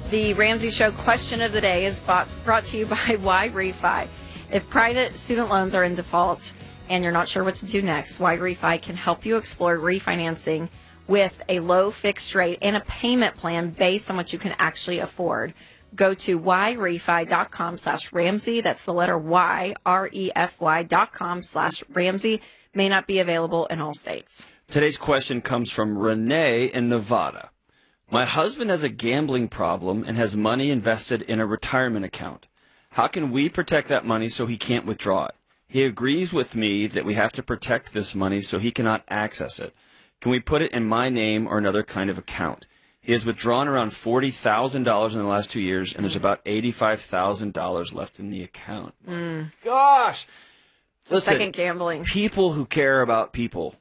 The Ramsey Show question of the day is brought to you by YRefi. If private student loans are in default and you're not sure what to do next, YRefi can help you explore refinancing with a low fixed rate and a payment plan based on what you can actually afford. Go to yrefi.com/Ramsey. That's the letter Y, REFY.com/Ramsey. May not be available in all states. Today's question comes from Renee in Nevada. My husband has a gambling problem and has money invested in a retirement account. How can we protect that money so he can't withdraw it? He agrees with me that we have to protect this money so he cannot access it. Can we put it in my name or another kind of account? He has withdrawn around $40,000 in the last 2 years, and there's about $85,000 left in the account. Gosh! Listen, Second gambling. People who care about people.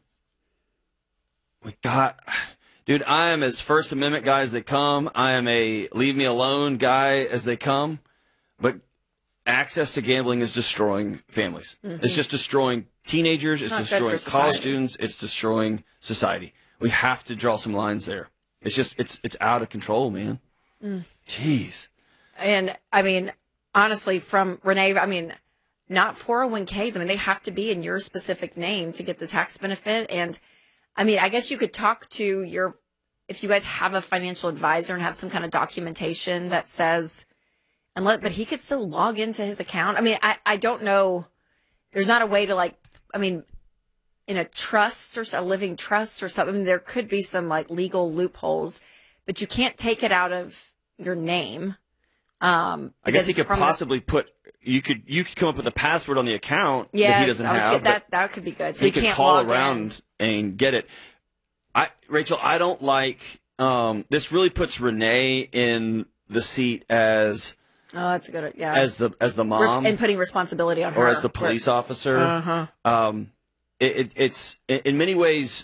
Dude, I am as First Amendment guy as they come. I am a leave me alone guy as they come. But access to gambling is destroying families. Mm-hmm. It's just destroying teenagers. It's destroying college students. It's destroying society. We have to draw some lines there. It's just, it's out of control, man. Jeez. And, I mean, honestly, from Renee, I mean, not 401ks. I mean, they have to be in your specific name to get the tax benefit. And, I mean, I guess you could talk to if you guys have a financial advisor and have some kind of documentation that says, but he could still log into his account. I mean, I don't know. There's not a way to in a trust or a living trust or something, there could be some legal loopholes, but you can't take it out of your name. I guess he could possibly you could come up with a password on the account that he doesn't have. That could be good. So he could call around and get it. Rachel, I don't like, this really puts Renee in the seat as, oh, that's a good, yeah. As the mom. And putting responsibility on her. Or as the police officer. Uh-huh. It's in many ways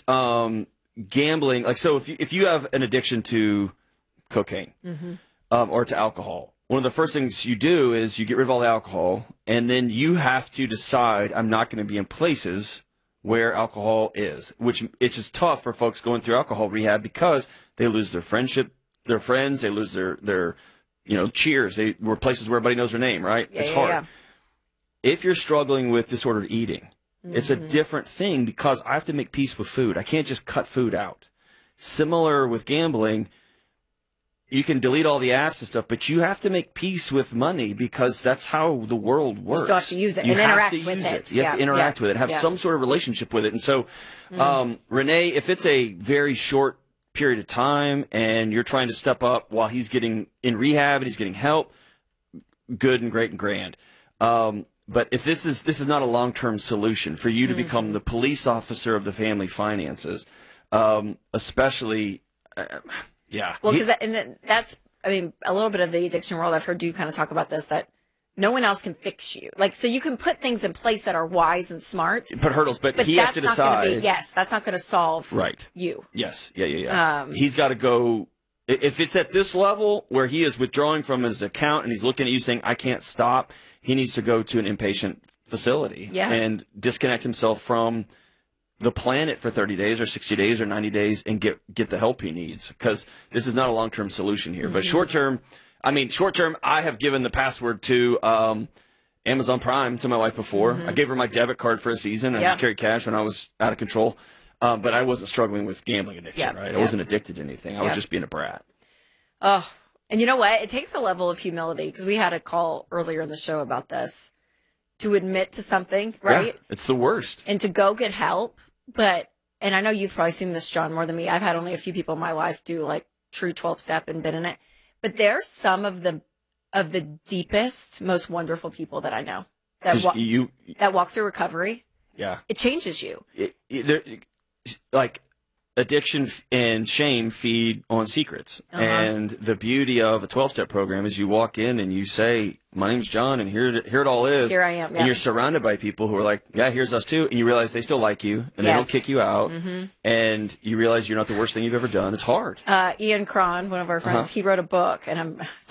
gambling. So if you have an addiction to cocaine or to alcohol, one of the first things you do is you get rid of all the alcohol, and then you have to decide, I'm not going to be in places where alcohol is, which it's just tough for folks going through alcohol rehab because they lose their friendship, their friends, they lose their cheers. They were places where everybody knows their name, right? Yeah, it's hard. Yeah. If you're struggling with disordered eating, it's a different thing because I have to make peace with food. I can't just cut food out. Similar with gambling, you can delete all the apps and stuff, but you have to make peace with money because that's how the world works. You still have to use it and interact with it. You have to interact with it, have some sort of relationship with it. And so, Renee, if it's a very short period of time and you're trying to step up while he's getting in rehab and he's getting help, good and great and grand. But if this is not a long-term solution for you to become the police officer of the family finances, especially, yeah. Well, because that's, I mean, a little bit of the addiction world. I've heard you kind of talk about this, that no one else can fix you. So you can put things in place that are wise and smart. Put hurdles, but he has to decide. That's not going to solve you. Yes. Yeah. He's got to go. If it's at this level where he is withdrawing from his account and he's looking at you saying, I can't stop, he needs to go to an inpatient facility and disconnect himself from the planet for 30 days or 60 days or 90 days and get the help he needs, because this is not a long-term solution here. But short-term, I have given the password to Amazon Prime to my wife before. I gave her my debit card for a season. I just carried cash when I was out of control. But I wasn't struggling with gambling addiction, right? I wasn't addicted to anything. I was just being a brat. Oh, and you know what? It takes a level of humility, because we had a call earlier in the show about this, to admit to something, right? Yeah, it's the worst. And to go get help. And I know you've probably seen this, John, more than me. I've had only a few people in my life do true 12-step and been in it. But they're some of the deepest, most wonderful people that I know that walk through recovery. Yeah. It changes you. Addiction and shame feed on secrets. And the beauty of a 12-step program is you walk in and you say, my name's John, and here it all is. Here I am. Yeah. And you're surrounded by people who are like, yeah, here's us too. And you realize they still like you, and they don't kick you out. And you realize you're not the worst thing you've ever done. It's hard. Ian Cron, one of our friends, he wrote a book, and I'm